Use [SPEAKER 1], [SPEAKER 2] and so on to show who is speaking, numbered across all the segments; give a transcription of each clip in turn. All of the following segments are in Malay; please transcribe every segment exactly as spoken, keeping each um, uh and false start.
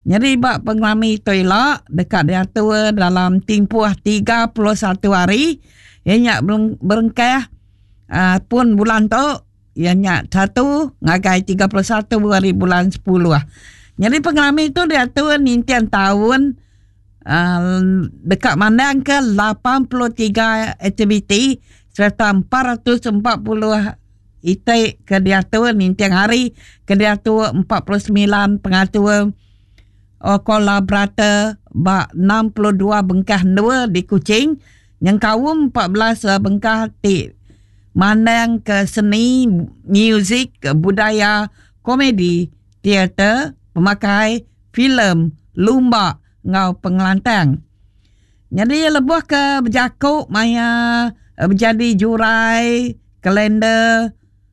[SPEAKER 1] Jadi bak penglami tu elok dekat dia tua dalam tempoh tiga puluh satu hari. Ianya berengkah uh, pun bulan tu ianya satu ngagai tiga puluh satu hari bulan sepuluh. Jadi penglami tu dia tua nintian tahun uh, dekat mandang ke lapan puluh tiga aktiviti serta empat ratus empat puluh itai ke dia tua nintian hari ke dia tua empat puluh sembilan pengatua oh, kolaborator bak enam puluh dua bengkah dua di Kuching yang kawum empat belas bengkah ti mandang ke seni muzik budaya komedi teater pemakai filem lumba ngau pengelantang. Jadi lebuh ke berjakuk maya menjadi jurai kalender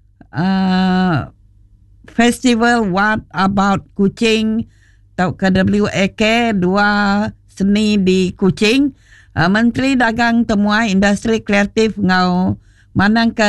[SPEAKER 1] uh, festival What About Kuching atau ke W A K dua seni di Kuching. Uh, Menteri Dagang Temuai Industri Kreatif ngau manang ke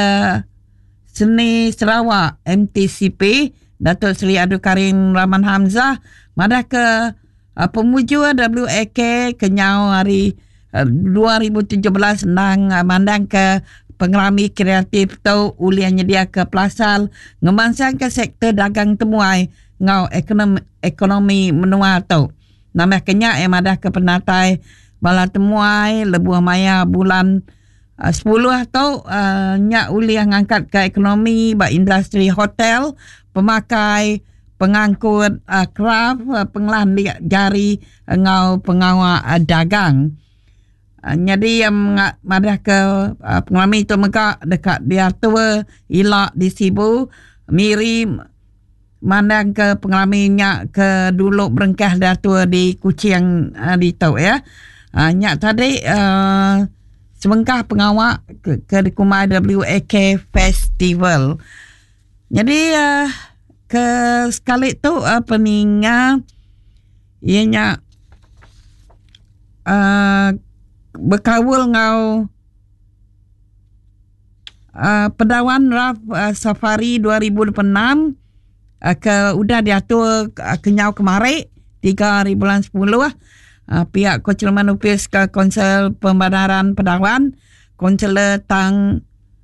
[SPEAKER 1] seni Sarawak M T C P Datuk Seri Abdul Karim Rahman Hamzah madah ke uh, pemujua W A K kenyau hari uh, dua ribu tujuh belas nang uh, mandang ke pengerami kreatif tu uliannya dia ke pelasal ngemansang ke sektor dagang temuai ngau ekonomi, ekonomi menua tu. Nama kenyak yang madah ke penatai bala temuai lebuh maya bulan uh, sepuluh tu uh, nyak uliah ngangkat ke ekonomi ba industri hotel, pemakai, pengangkut uh, craft, uh, pengelahan jari uh, ngau pengawal uh, dagang. Uh, jadi yang um, madah ke uh, pengalami tu mereka dekat dia tua ilak di Sibu miri mandang ke pengalaminya ke dulu berengkah dia tua di Kuching uh, di tau ya. Uh, nyak tadi uh, sebengkah pengawal ke, ke dikumai W A K Festival. Jadi uh, ke sekali tu uh, peninga ianya uh, berkawul ngau uh, Pedawan Raf uh, Safari dua ribu dua puluh enam uh, ke udah diatur uh, kenyau kemari tiga hari bulan sepuluh. Uh, pihak Konsel Manupis ke Konsel Pembandaran Pedawan Konseler Tang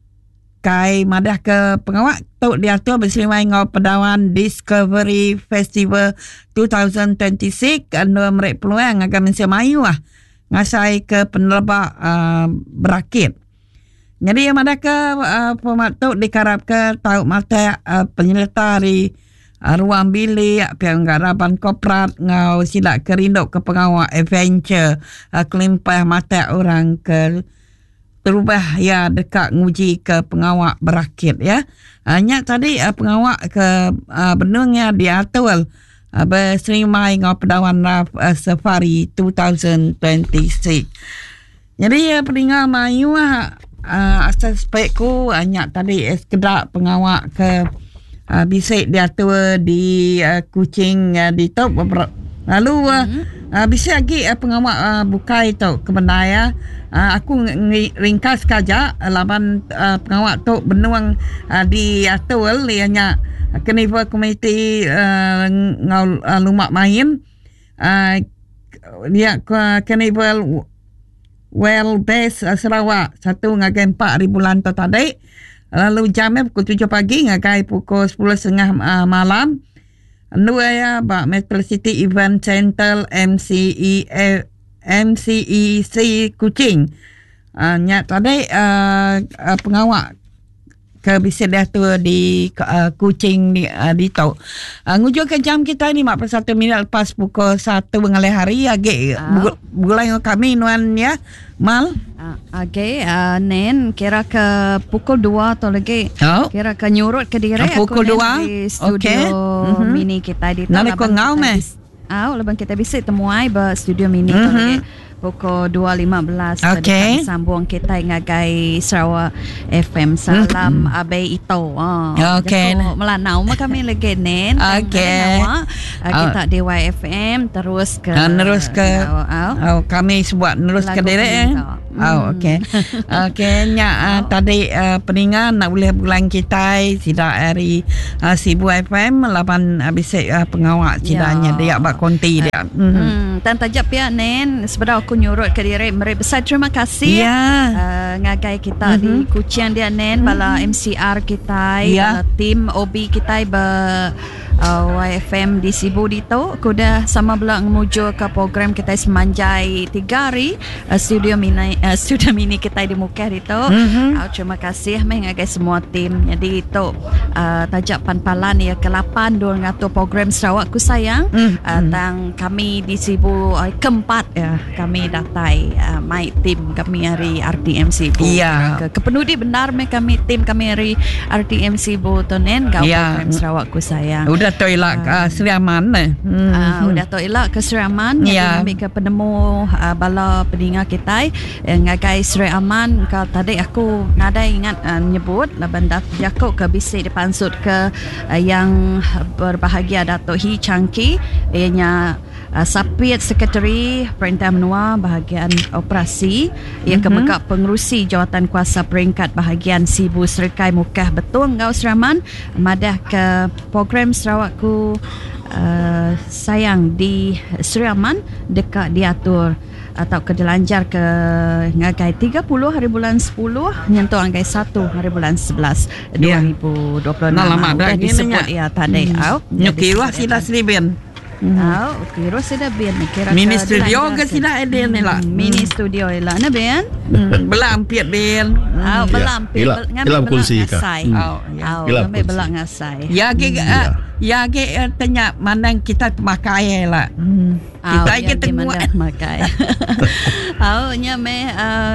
[SPEAKER 1] Kai madah ke pengawak tu diatur berselimai ngau Pedawan Discovery Festival dua ribu dua puluh enam anu mereka peluang akan mensemayu lah ngasai ke penerbak uh, berakit. Jadi yang madah ke uh, pemak tu dikarap ke tahu mata uh, penyerta dari uh, ruang bilik pihak penggarapan korporat ngau silap kerinduk ke pengawak adventure uh, kelimpah mata orang ke terubah ya dekat nguji ke pengawak berakit ya. Hanya tadi uh, pengawak ke uh, benungnya diatur uh, berserimai ngau Pedawan Raf uh, Safari dua ribu dua puluh enam. Jadi ya uh, peningal mayu uh, asas spekku hanya tadi uh, sekedar pengawak ke uh, bisik diatur di uh, Kuching uh, di top lalu uh, mm-hmm. uh, bisa lagi uh, pengawak uh, bukai tu kebenaya. Uh, aku ng- ringkas saja laban uh, pengawak tu benuang uh, di atul ianya Carnival Committee uh, ngau uh, lumak main uh, dia uh, Carnival Well Base uh, Sarawak satu ngagai empat hari bulan tu tadi lalu jamnya pukul tujuh pagi ngagai pukul sepuluh tiga puluh uh, malam dua ya ba Metro City Event Center M C E M C E C Kuching. Uh, nyak tadi uh, uh, pengawak ke bisa dah tu di uh, Kuching di uh, di tau. Uh, ngujuk ke jam kita ni empat puluh satu minit lepas pukul satu mengalih hari agak uh. Bulai kami nuan ya Mal.
[SPEAKER 2] Uh, okay, uh, Nen kira ke pukul dua atau lagi
[SPEAKER 1] oh.
[SPEAKER 2] Kira ke nyurut ke diri
[SPEAKER 1] uh, pukul dua
[SPEAKER 2] di studio
[SPEAKER 1] okay.
[SPEAKER 2] mm-hmm. mini kita di
[SPEAKER 1] Nari ko ngau me
[SPEAKER 2] Ah, leban kita bisa temuai ber studio mini mm-hmm. tu lagi pukul dua lima belas
[SPEAKER 1] okay.
[SPEAKER 2] sambung kita ngagai Sarawak F M salam mm-hmm. abai itu oh,
[SPEAKER 1] okay.
[SPEAKER 2] melanau maka kami lagi Nen
[SPEAKER 1] okay.
[SPEAKER 2] nama, uh, kita di Y F M terus ke
[SPEAKER 1] uh, terus ke
[SPEAKER 2] uh, uh,
[SPEAKER 1] uh, kami buat terus ke diri Oh, okey. Okey, nya uh, tadi uh, peningan nak boleh bulan kita sida hari uh, Sibu F M lapan habis uh, pengawak sidanya dia bak konti dia.
[SPEAKER 2] Hmm, tan tajap ya nen sebenarnya aku nyurut ke diri meri besar terima kasih
[SPEAKER 1] ya
[SPEAKER 2] uh, ngagai kita mm-hmm. di kucian dia nen bala M C R kita
[SPEAKER 1] ya.
[SPEAKER 2] bala tim O B kita be uh, Y F M di Sibu dito aku dah sama bela menuju ke program kita semanjai tiga hari uh, studio mini uh, studio mini kita di Mukah dito. Mm-hmm. Uh, terima kasih meh ngagai semua tim. Jadi itu uh, tajak panpalan ya ke lapan dua ngatur program Sarawak ku sayang. Mm-hmm. Uh, tang kami di Sibu uh, keempat ya kami datai uh, my tim kami hari R T M Sibu.
[SPEAKER 1] Yeah.
[SPEAKER 2] Ke, kepenudi benar meh kami tim kami hari R T M Sibu tonen gau yeah. program Sarawak ku sayang.
[SPEAKER 1] Udah toilak uh, uh, Seriaman eh. Hmm.
[SPEAKER 2] Uh, udah toilak ke Seriaman yeah. Jadi ambil ke penemu uh, bala pendengar kita uh, ngagai Seriaman kalau tadi aku nada ingat uh, menyebut laban Jakob ke bisik dipansut ke uh, yang berbahagia Dato' Hi Changki ianya uh, Sapit Sekretari Perintah Menua bahagian operasi ia mm-hmm. kemegak pengerusi jawatan kuasa peringkat bahagian Sibu Serkai Mukah betul ngau Seriaman madah ke program Sarawakku uh, sayang di Seriaman dekat diatur atau ke dilanjar ke ngagai tiga puluh hari bulan sepuluh nyentuh ngagai satu hari bulan sebelas dua ribu dua puluh enam.
[SPEAKER 1] Nah, lama dah
[SPEAKER 2] disebut ya tadi au.
[SPEAKER 1] Nyuki wah sila sliben.
[SPEAKER 2] Au, kira sudah bien kira
[SPEAKER 1] mini studio ke sila eden lah.
[SPEAKER 2] Mini studio lah na ben.
[SPEAKER 1] Belampit ben.
[SPEAKER 2] Au, belampit
[SPEAKER 3] ngambil kursi ka.
[SPEAKER 2] Au, au, ngambil belak ngasai.
[SPEAKER 1] Ya ke ya ke tanya mana kita pakai lah. Kita
[SPEAKER 2] oh, kita muat makai. Au nya me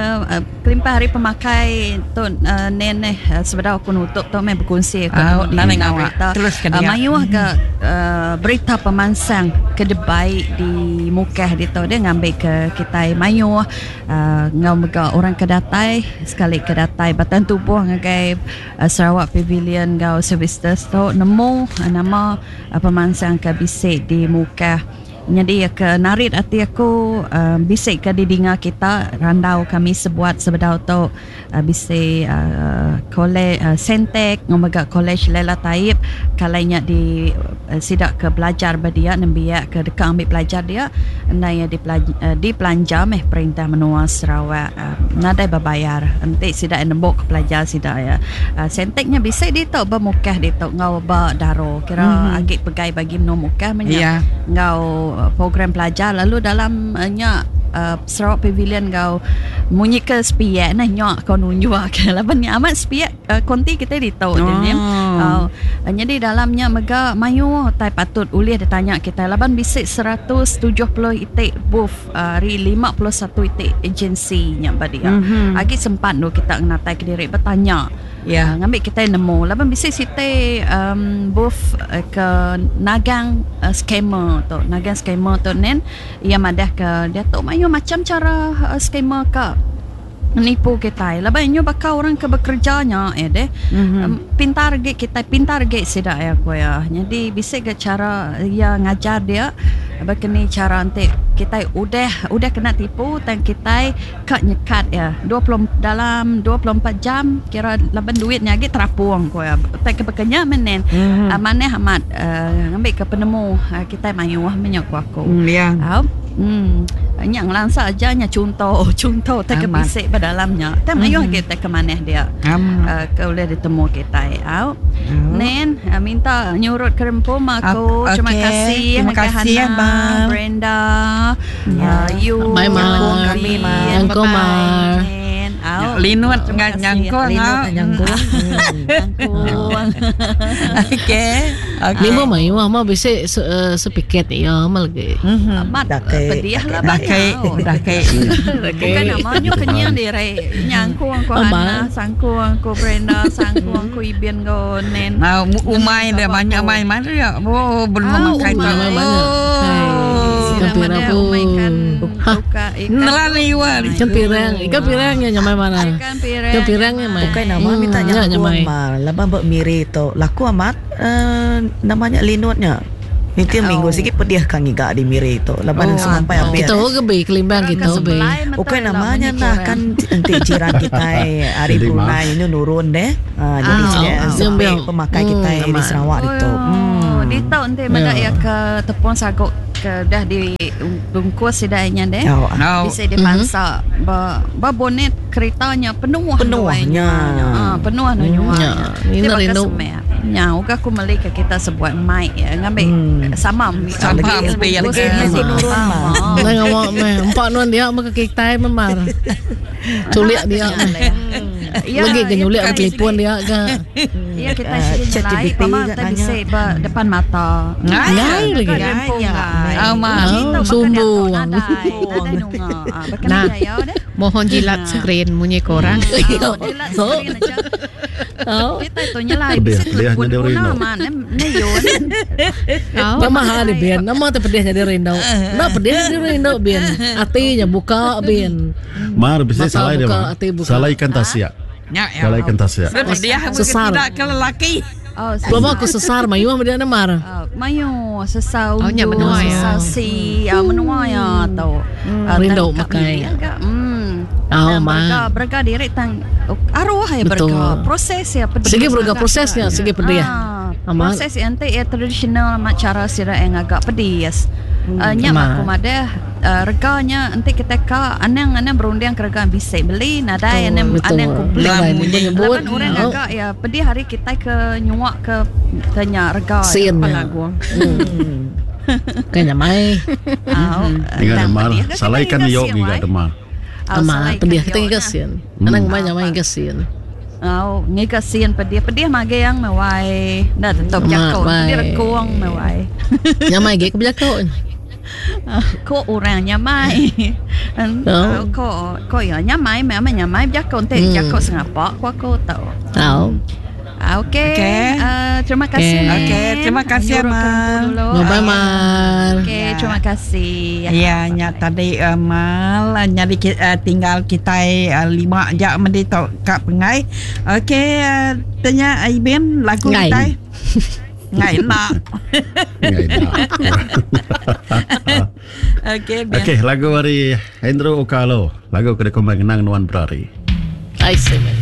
[SPEAKER 2] kelimpah hari pemakai tu neneh sebenarnya aku nutup tu me berkongsi aku
[SPEAKER 1] naneng awak terus ke dia.
[SPEAKER 2] Mayuh ke berita pemansang kedebai di Mukah di tu dia ngambil ke kita mayuh ngau mega orang kedatai sekali kedatai batan tubuh ngagai Sarawak Pavilion ngau service tu nemu nama pemansang ke bisik di Mukah. Jadi ya ke narit hati aku uh, bisik ke didinga kita randau kami sebuat sebedau tu uh, bisik uh, kolej uh, Sentek ngomega kolej Lela Taib kalainya di uh, sidak ke belajar berdia nembiak ke dekat ambil belajar dia naya di uh, di pelanja meh Perintah Menua Sarawak uh, nadai berbayar nanti sidak nembok ke pelajar sidak ya uh, Senteknya bisik di tu bermukah di tu ngau ba daro kira mm-hmm. agak pegai bagi menua mukah menyak yeah. ngau program pelajar lalu dalamnya uh, Sarawak Pavilion kau munyi ke spiak nah nyok kau nunjuk ke laban amat spiak uh, konti kita ditahu oh. dia uh, jadi dalamnya mega mayu tai patut ulih dia tanya kita laban bisik seratus tujuh puluh itik booth uh, ri lima puluh satu itik agensi nya badia mm-hmm. agi sempat do kita ngatai ke diri bertanya ya yeah. uh, ngambil kita nemu laban bisik site um, booth uh, ke nagang uh, scammer tu nagang scammer tu nen ia madah ke dia tu mayu macam cara uh, scammer ke menipu kita laban nyo bakal orang ke bekerjanya eh deh mm-hmm. um, pintar ge kita pintar ge sedak ya ko ya jadi bisik ke cara ya ngajar dia begini cara nanti kita udah udah kena tipu dan kita kat nyekat ya dua puluh dalam dua puluh empat jam kira laban duitnya ge terapung ko ya tak ke bekenya menen mm-hmm. uh, maneh amat uh, ngambil ke penemu uh, kita mayu menyak aku
[SPEAKER 1] mm, ya yeah.
[SPEAKER 2] Hmm, yang langsa aja nya contoh, contoh tak bisik pada dalamnya. Tak mayu mm-hmm. kita ke mana dia. Uh, kau boleh ditemu kita. Au. Oh. Nen uh, minta nyurut ke rempum aku. Okay. Terima kasih.
[SPEAKER 1] Terima kasih
[SPEAKER 2] Hana, Brenda, yeah. uh, you,
[SPEAKER 4] Mai Mar,
[SPEAKER 2] kami
[SPEAKER 4] Mar, Komar.
[SPEAKER 1] Linut nyangkul
[SPEAKER 2] nyangkul.
[SPEAKER 1] Okey.
[SPEAKER 4] Lima mai wah mah bisik sepiket ya mal ge.
[SPEAKER 2] Amat pediah lah
[SPEAKER 1] dakai dakai.
[SPEAKER 2] Bukan namanya kenyang dire nyangkul ko Hana, sangkul ko Brenda, sangkul ko Ibian ko Nen.
[SPEAKER 1] Nah, umai dia banyak main mana ya. Oh, belum makan
[SPEAKER 4] banyak. Ikan pirang pun
[SPEAKER 1] Nelani wah
[SPEAKER 4] Ikan pirang Ikan pirangnya nyamai mana
[SPEAKER 2] Ikan pirang
[SPEAKER 4] Ikan pirangnya mai
[SPEAKER 5] bukan nama hmm, minta nyamai mal laban buat miri tu laku amat uh, namanya linutnya
[SPEAKER 3] Nanti minggu sikit pedih kan giga di miri itu. Laban
[SPEAKER 1] Oh,
[SPEAKER 3] sampai
[SPEAKER 1] oh.
[SPEAKER 3] habis.
[SPEAKER 4] Kita gebi kelimbang kita gebi.
[SPEAKER 3] Oke namanya nah kan nanti jiran kita hari
[SPEAKER 5] Jadi,
[SPEAKER 3] Brunei ini nurun deh. Ah, jadi
[SPEAKER 2] Ah,
[SPEAKER 3] saya
[SPEAKER 4] ah,
[SPEAKER 3] sampai
[SPEAKER 4] ah.
[SPEAKER 3] pemakai kita
[SPEAKER 4] Hmm,
[SPEAKER 3] di
[SPEAKER 4] aman.
[SPEAKER 3] Sarawak itu.
[SPEAKER 2] Oh, di tahu nanti madak
[SPEAKER 4] Ya.
[SPEAKER 2] ya ke tepung sagok ke dah di bungkus sedainya deh.
[SPEAKER 3] Oh,
[SPEAKER 1] No.
[SPEAKER 2] Bisa dipansak ba, ba bonet keretanya penuh
[SPEAKER 3] Penuhnya.
[SPEAKER 2] ah, penuh no
[SPEAKER 4] Ya,
[SPEAKER 2] nyuanya.
[SPEAKER 4] ini
[SPEAKER 2] Dia
[SPEAKER 4] rindu.
[SPEAKER 2] Nyau ka aku meli ke kita sebuat mic ya ngambil
[SPEAKER 3] Hmm.
[SPEAKER 2] sama
[SPEAKER 1] Sama,
[SPEAKER 2] lagi
[SPEAKER 1] supaya
[SPEAKER 2] bungkus
[SPEAKER 1] lagi
[SPEAKER 2] ni.
[SPEAKER 3] masih nurun,
[SPEAKER 2] Ah,
[SPEAKER 3] Mak.
[SPEAKER 2] ah.
[SPEAKER 4] Nah ngomong meh, empat nuan dia maka kita memar. Culik dia.
[SPEAKER 2] Ya,
[SPEAKER 4] Lagi ke
[SPEAKER 2] ya,
[SPEAKER 4] nyulik
[SPEAKER 2] bukan
[SPEAKER 4] telepon
[SPEAKER 2] sini.
[SPEAKER 4] dia ke.
[SPEAKER 2] Ya kita
[SPEAKER 3] Ah,
[SPEAKER 2] sini
[SPEAKER 3] chat
[SPEAKER 2] jelai
[SPEAKER 3] G P T
[SPEAKER 2] Mama
[SPEAKER 3] kat
[SPEAKER 2] kita
[SPEAKER 3] nanya.
[SPEAKER 2] bisa ba, depan mata.
[SPEAKER 1] Ngai.
[SPEAKER 4] Ngai lagi.
[SPEAKER 2] Dekat rempong
[SPEAKER 3] Ya,
[SPEAKER 2] ngai.
[SPEAKER 1] Ah, Mak.
[SPEAKER 2] Kita
[SPEAKER 4] Oh,
[SPEAKER 2] bakal
[SPEAKER 4] sumbung.
[SPEAKER 2] dia tahu nadai. Nadai nunga. Ah, bakal
[SPEAKER 6] Nah.
[SPEAKER 2] dia ya dah.
[SPEAKER 6] Mohon jilat skrin munyi korang.
[SPEAKER 2] Oh, jilat screen aja.
[SPEAKER 4] Oh.
[SPEAKER 2] Kita itu nyelai.
[SPEAKER 5] Pedih,
[SPEAKER 2] Bisa
[SPEAKER 5] pedihnya
[SPEAKER 2] telepon
[SPEAKER 5] dia
[SPEAKER 2] guna
[SPEAKER 5] Rino.
[SPEAKER 2] mana. Nayun.
[SPEAKER 6] Oh.
[SPEAKER 4] Nama hari Ben, nama tu pedihnya di Rindo. Nah pedih di Rindo Ben. Hatinya buka Ben.
[SPEAKER 5] Mar bisa
[SPEAKER 4] Mata
[SPEAKER 5] salah dia
[SPEAKER 4] buka,
[SPEAKER 5] Mar.
[SPEAKER 4] hati buka.
[SPEAKER 5] Salah ikan tasia.
[SPEAKER 1] Ya, ya.
[SPEAKER 5] Salah ikan tasia.
[SPEAKER 1] Sebab dia
[SPEAKER 4] Sesar.
[SPEAKER 1] tidak ke lelaki.
[SPEAKER 2] Oh,
[SPEAKER 4] Belum aku sesar mayu sama dia namar.
[SPEAKER 2] Uh, mayo sesau
[SPEAKER 6] Oh, nya menua ya.
[SPEAKER 2] sesau si uh, menua ya tau uh,
[SPEAKER 4] Rindu
[SPEAKER 2] dan kat
[SPEAKER 4] makai.
[SPEAKER 2] mili agak, hmm
[SPEAKER 4] Oh,
[SPEAKER 2] dan
[SPEAKER 4] ma.
[SPEAKER 2] berga berga direct tang uh, arwah ya
[SPEAKER 4] Betul.
[SPEAKER 2] berga proses ya pedih
[SPEAKER 4] Sige berga
[SPEAKER 2] agak-
[SPEAKER 4] prosesnya, sige pedih.
[SPEAKER 2] ah,
[SPEAKER 4] Aman.
[SPEAKER 2] proses yang ente ya tradisional mak cara sira yang agak pedih yes. Uh, nya
[SPEAKER 4] Aman.
[SPEAKER 2] aku made uh, reganya ente kita ka anang anang berundang ke rega bisa beli nadai anang
[SPEAKER 4] Betul.
[SPEAKER 2] anang kumplit
[SPEAKER 4] Lain menyebut.
[SPEAKER 2] lapan orang
[SPEAKER 4] Oh.
[SPEAKER 2] agak ya pedih hari kita ke nyuak ke tanya rega
[SPEAKER 4] Sin ya.
[SPEAKER 2] gua.
[SPEAKER 4] Kayaknya mai.
[SPEAKER 5] Ingat Mar, salah ikan yo giga Mar.
[SPEAKER 4] Ama pedih kita ngikasin. Anang mai nyamai ngikasin.
[SPEAKER 2] Oh, ngikasin pedih pedih mage yang mewai. Dah tetap
[SPEAKER 4] Ama,
[SPEAKER 2] jakau
[SPEAKER 4] baik.
[SPEAKER 2] pedih rekuang mewai.
[SPEAKER 4] Nyamai ge kebijakau.
[SPEAKER 2] Ko orang nyamai.
[SPEAKER 4] Oh.
[SPEAKER 2] Ko ko ya nyamai memang nyamai jakau ente
[SPEAKER 4] Hmm.
[SPEAKER 2] jakau sengapa ko ko tahu.
[SPEAKER 4] Tahu.
[SPEAKER 2] Ah, Okey.
[SPEAKER 1] Okey.
[SPEAKER 2] Uh, terima kasih.
[SPEAKER 4] Okey.
[SPEAKER 2] Mat.
[SPEAKER 1] Okey, terima kasih,
[SPEAKER 2] Nyuruhkan
[SPEAKER 1] Mat.
[SPEAKER 2] dulu.
[SPEAKER 4] Bye Mar.
[SPEAKER 2] Okey, terima kasih.
[SPEAKER 1] Ya, nya tadi uh, mal nyari ki- uh, tinggal kita uh, lima jam mandi tok kat pengai. Okey, uh, tanya Iben lagu
[SPEAKER 4] Ngai.
[SPEAKER 1] kita. Ngai nak.
[SPEAKER 5] Ingat dah.
[SPEAKER 1] Okey, biar.
[SPEAKER 5] Okey, lagu dari Hendro Okalo. Lagu kedekembang kenang Nuan Berari.
[SPEAKER 4] Ai sih.